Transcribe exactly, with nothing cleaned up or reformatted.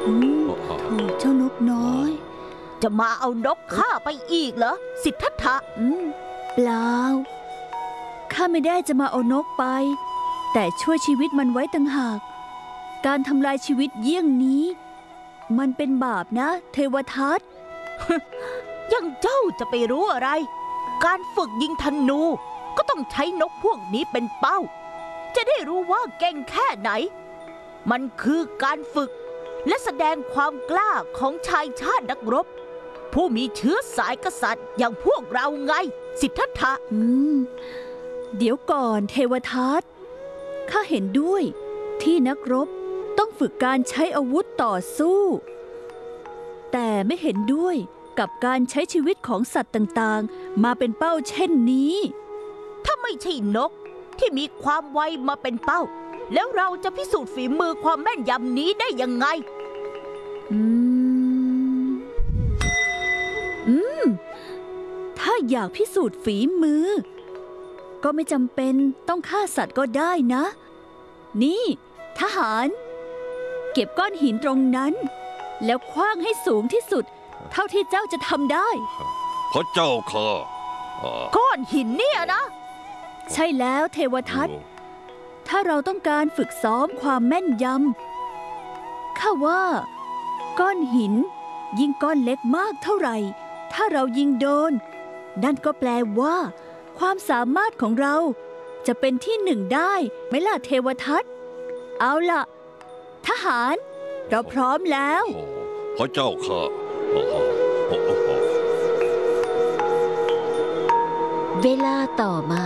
อืมโถเจ้านกน้อยจะมาเอานกข้าไปอีกเหรอสิทธัตถะอืมเปล่าข้าไม่ได้จะมาเอานกไปแต่ช่วยชีวิตมันไว้ต่างหากการทำลายชีวิตเยี่ยงนี้มันเป็นบาปนะเทวทัตยังเจ้าจะไปรู้อะไรการฝึกยิงธนูก็ต้องใช้นกพวกนี้เป็นเป้าจะได้รู้ว่าเก่งแค่ไหนมันคือการฝึกและแสดงความกล้าของชายชาตินักรบผู้มีเชื้อสายกษัตริย์อย่างพวกเราไงสิทธัตถะอืมเดี๋ยวก่อนเทวทัตข้าเห็นด้วยที่นักรบต้องฝึกการใช้อาวุธต่อสู้แต่ไม่เห็นด้วยกับการใช้ชีวิตของสัตว์ต่างๆมาเป็นเป้าเช่นนี้ถ้าไม่ใช่นกที่มีความไวมาเป็นเป้าแล้วเราจะพิสูจน์ฝีมือความแม่นยำนี้ได้ยังไงอืมอืมถ้าอยากพิสูจน์ฝีมือก็ไม่จำเป็นต้องฆ่าสัตว์ก็ได้นะนี่ทหารเก็บก้อนหินตรงนั้นแล้วขว้างให้สูงที่สุดเท่าที่เจ้าจะทำได้พระเจ้าค่ะก้อนหินเนี่ยนะใช่แล้วเทวทัตถ้าเราต้องการฝึกซ้อมความแม่นยำข้าว่าก้อนหินยิ่งก้อนเล็กมากเท่าไหร่ถ้าเรายิงโดนนั่นก็แปลว่าความสามารถของเราจะเป็นที่หนึ่งได้ไหมล่ะเทวทัตเอาล่ะทหารเราพร้อมแล้วพระเจ้าค่ะเวลาต่อมา